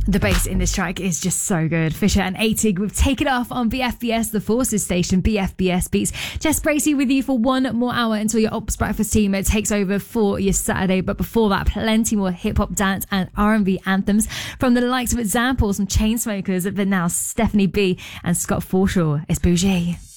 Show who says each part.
Speaker 1: The bass in this track is just so good. Fisher and Atig, we've taken off on BFBS, the Forces station, BFBS Beats. Jess Bracey with you for one more hour until your Ops Breakfast team takes over for your Saturday. But before that, plenty more hip-hop, dance and R&B anthems from the likes of Examples and Chainsmokers, but now Stephanie B and Scott Forshaw. It's Bougie.